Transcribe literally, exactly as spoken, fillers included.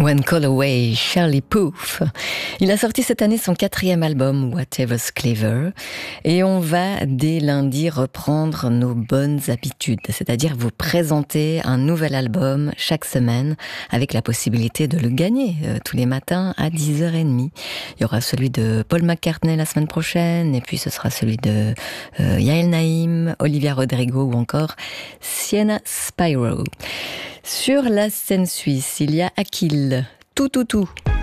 One Call Away, Charlie Puth. Il a sorti cette année son quatrième album, Whatever's Clever, et on va dès lundi reprendre nos bonnes habitudes, c'est-à-dire vous présenter un nouvel album chaque semaine avec la possibilité de le gagner euh, tous les matins à dix heures trente. Il y aura celui de Paul McCartney la semaine prochaine, et puis ce sera celui de euh, Yael Naïm, Olivia Rodrigo ou encore Sienna Spyro. Sur la scène suisse, il y a Akil, tout tout tout.